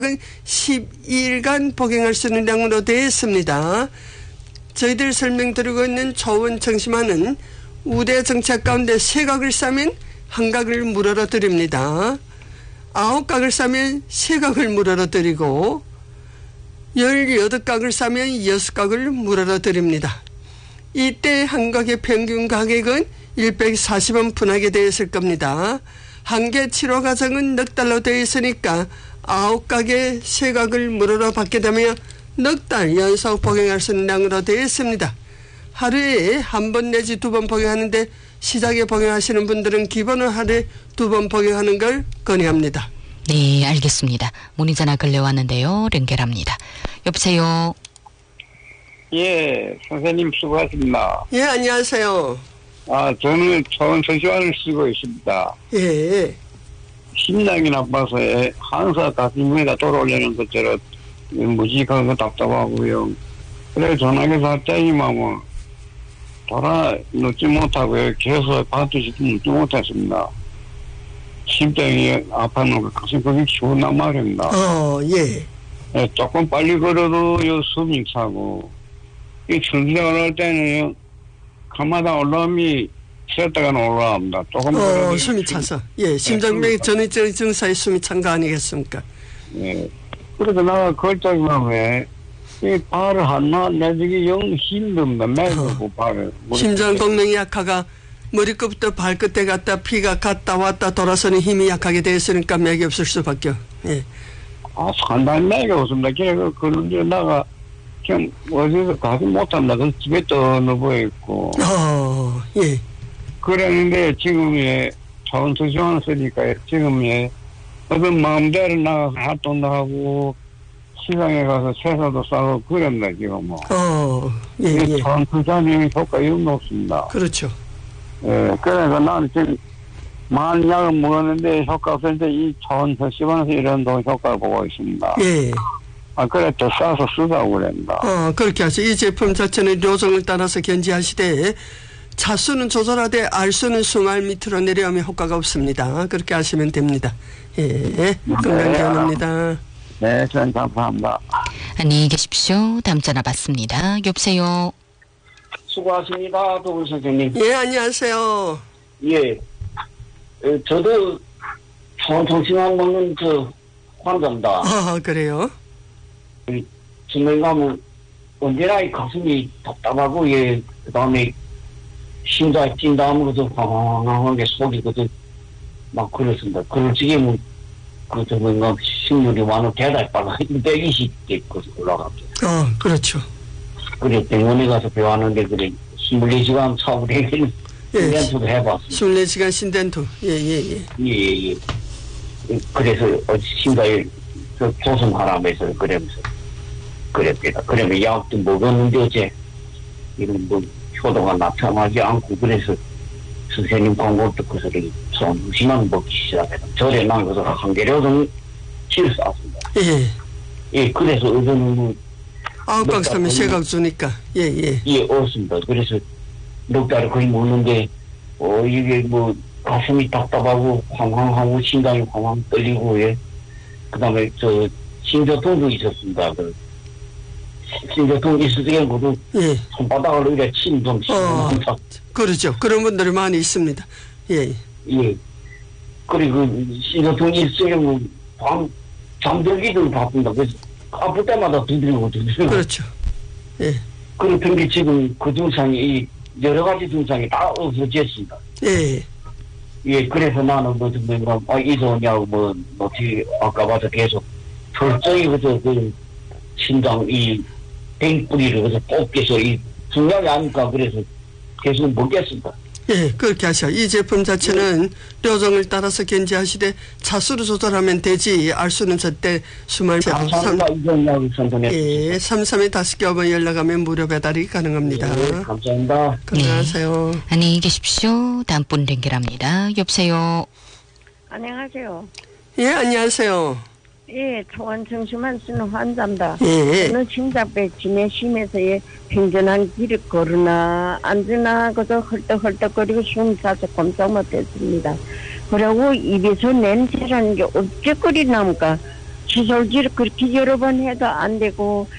12일간 복용할 수 있는 양으로 되어 있습니다. 저희들 설명드리고 있는 초원 청심환은 우대 정책 가운데 3각을 싸면 1각을 물어러 드립니다. 9각을 싸면 3각을 물어러 드리고 18각을 싸면 6각을 물어러 드립니다. 이때 1각의 평균 가격은 140원 분하게 되어 있을 겁니다. 한 개 치료 과정은 넉 달로 되어 있으니까 9각의 3각을 물어러 받게 되면 넉 달 연속 복용할 수 있는 양으로 되어 있습니다. 하루에 한 번 내지 2번 복용하는데 시작에 복용하시는 분들은 기본으로 하루에 2번 복용하는 걸 권유합니다. 네, 알겠습니다. 문의 전화 걸려왔는데요. 연결합니다. 여보세요. 예, 선생님 수고하십니다. 예, 안녕하세요. 저는 초원 청심환을 쓰고 있습니다. 예. 심장이 나빠서 항상 가슴에다 돌아오려는 것처럼 무지하고 답답하고요. 그래서 전화해서 합자이면 돌아 놓지 못하고요. 계속 받듯이 놓지 못했습니다. 심장이 아파서 가슴팍이 키운단 말입니다. 예. 예, 조금 빨리 걸어도 숨이 차고, 이 천지에 올라올 때는 가마다 올라오면 쉬었다가 올라옵니다. 조금 걸어도 숨이 차서. 예, 심장병 전이적 증사에 숨이 찬 거 아니겠습니까? 예. 그래서 내가 걱정이면 왜, 이 발을 하나 내주기 영 힘듭니다. 매고 발을. 심장功能이 약하가 머리끝부터 발끝에 갔다 피가 갔다 왔다 돌아서는 힘이 약하게 되었으니까 맥이 없을 수밖에. 예. 상당히 맥이 없습니다. 그래서 그런데 나가 그냥 어디서 가지 못한다. 그래서 집에 떠넣어있고. 예. 그랬는데 지금에 초원 청심환을 쓰니까 지금에 어떤 마음대로 나가서 활동도 하고 시장에 가서 채소도 싸고 그럽니다. 지금 뭐. 예. 초원 청심환이 효과가 없습니다. 그렇죠. 예, 그래서 나는 지금 많은 약을 먹었는데 효과 없는데 이 초원 청심환에서 이런 효과를 보고 있습니다. 예. 그래 더 싸서 쓰자고 그랬다. 그렇게 하죠. 이 제품 자체는 요정을 따라서 견지하시되 차수는 조절하되 알수는 수말 밑으로 내려오면 효과가 없습니다. 그렇게 하시면 됩니다. 예, 건강기원입니다. 네, 저는 감사합니다. 안녕히 계십시오. 다음 전화 받습니다. 여보세요. 수고하십니다, 도훈 선생님. 예, 안녕하세요. 예, 저도 초원 청심환 먹는 환자입니다. 그래요? 정말 가면 언제나 이 가슴이 답답하고, 예, 그 다음에 심장이 뛴다면 그저 황황하게 속이 그저 막 그렇습니다. 그럴 적에는 그저 뭔가 식물이 많은 대단히 빨라 120개 올라갑니다. 그렇죠. 그래 병원에 가서 배웠는데 그래 24시간 차고 다니는 신덴투도 해봤습니다. 24시간 신덴투. 예. 그래서 심장이 조성하라면서 그러면서 그랬습니다. 그러면 약도 먹었는데 어째 이런 뭐 효도가 나타나지 않고 그래서 선생님 광고 듣고서 손심만 먹기 시작했다. 절에 난 것을 한 개료는 치료했습니다. 예, 그래서 의존은 9각 사면 3각 주니까. 예, 없습니다. 그래서 넉 달을 거의 먹는데 이게 뭐 가슴이 답답하고 황황하고 심장이 황황 떨리고 예. 그다음에 심저통도 있었습니다. 심저통 있을 때는 모두 손바닥으로 이렇게 침좀 그렇죠. 그런 분들이 많이 있습니다. 예. 그리고 심저통이 있으면 잠들기도 바쁜다. 그래서 아플 때마다 두드리고. 그렇죠. 예. 그런데 지금 그 증상이 여러 가지 증상이 다 없어졌습니다. 예, 그래서 나는 이도냐고 아까 봐서 계속 철저히 그 심장 댕뿌리를 그래서 뽑겠어 중량이 아니까 그래서 계속 먹겠습니다. 예, 그렇게 하셔. 이 제품 자체는 료정을 따라서 견지하시되 차수를 조절하면 되지 알수는 절대 수말 감사합니다. 이도냐고 선생님. 예, 33에 5개 한번 연락하면 무료 배달이 가능합니다. 예, 감사합니다. 건강하세요. 안녕히 계십시오. 다음 분 연결합니다. 여보세요. 안녕하세요. 예, 안녕하세요. 예, 초원 청심환 쓰는 환자입니다. 저는 심장배 지내심에서 행전한 길을 걸으나 앉으나 그저 헐떡헐떡거리고 숨 차서 꼼짝 못했습니다. 그리고 입에서 냄새라는 게 억지거리 나니까 칫솔질 그렇게 여러 번 해도 안 되고